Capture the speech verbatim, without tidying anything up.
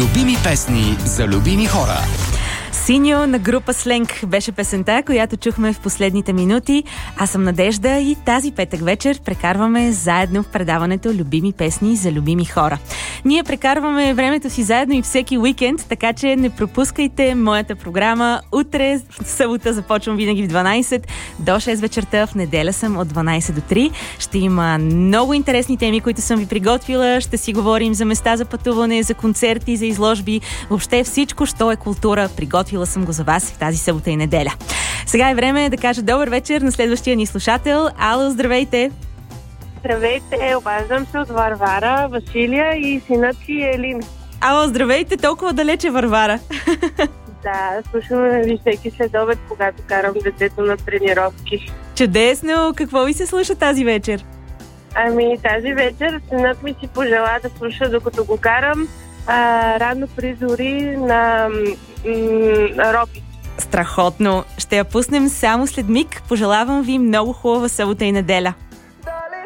Любими песни за любими хора. Синьо на група Сленг беше песента, която чухме в последните минути. Аз съм Надежда и тази петък вечер прекарваме заедно в предаването Любими песни за любими хора. Ние прекарваме времето си заедно и всеки уикенд, така че не пропускайте моята програма. Утре, в събота, започвам винаги в дванайсет до шест вечерта, в неделя съм от дванайсет до три. Ще има много интересни теми, които съм ви приготвила. Ще си говорим за места за пътуване, за концерти, за изложби. Въобще всичко, що е култура, приготвила съм го за вас в тази събота и неделя. Сега е време да кажа добър вечер на следващия ни слушател. Ало, здравейте! Здравейте, обаждам се от Варвара, Василия и синът си Елин. Ало, здравейте, толкова далече Варвара. Да, слушаме ви всеки следобед, когато карам детето на тренировки. Чудесно! Какво ви се слуша тази вечер? Ами тази вечер синът ми си пожела да слуша, докато го карам, а, рано при зори на м- Роби. Страхотно! Ще я пуснем само след миг. Пожелавам ви много хубава събота и неделя.